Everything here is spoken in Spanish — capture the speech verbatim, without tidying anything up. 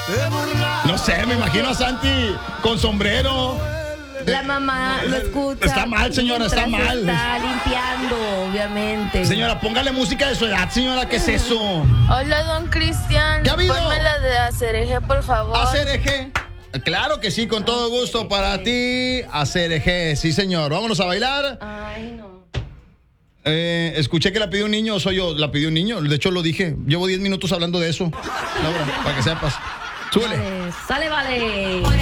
No sé, me imagino a Santi con sombrero. La mamá lo escucha. Está mal, señora, está mal. Está limpiando, obviamente. Señora, póngale música de su edad, señora, ¿qué es eso? Hola, don Cristian. ¿Qué ha habido? Ponme la de hacer eje, por favor. Hacer eje. Claro que sí, con todo gusto para ti. Hacer eje, sí, señor. Vámonos a bailar. Ay, no. Eh, escuché que la pidió un niño, soy yo, la pidió un niño. De hecho, lo dije. Llevo diez minutos hablando de eso. Laura, para que sepas. Súbele. Vale, sale, vale.